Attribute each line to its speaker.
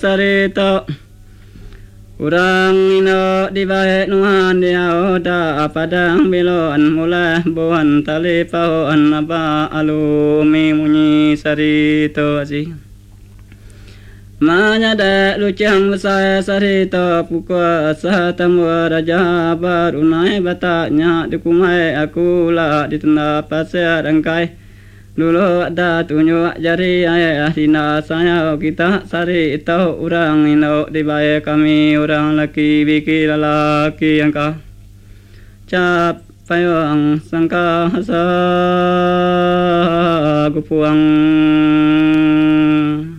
Speaker 1: sarita urang ino di bae nuan dia oda padang bilon mulai buan tali pauan naba alumi munyi sarito asi manyada lucang besar sarita pukua satamu raja barunai batanya dikumai aku lah ditenda pasir rangkai dulu ada tunjuk jari ayah dina saya kita sari itu orang ino dibayar kami orang laki biki lelaki yang kah cap payung sangka hasa gupuang